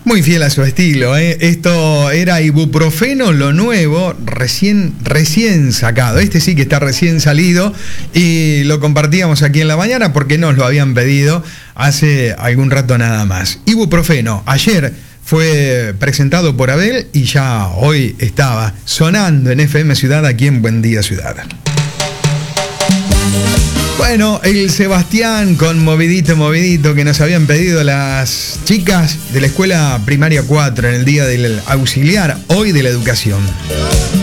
Muy fiel a su estilo, ¿eh? Esto era ibuprofeno, lo nuevo, recién sacado. Este sí que está recién salido y lo compartíamos aquí en la mañana porque nos lo habían pedido hace algún rato nada más. Ibuprofeno, ayer fue presentado por Abel y ya hoy estaba sonando en FM Ciudad, aquí en Buen Día Ciudad. Bueno, el Sebastián con Movidito, que nos habían pedido las chicas de la Escuela Primaria 4 en el Día del Auxiliar, hoy de la Educación.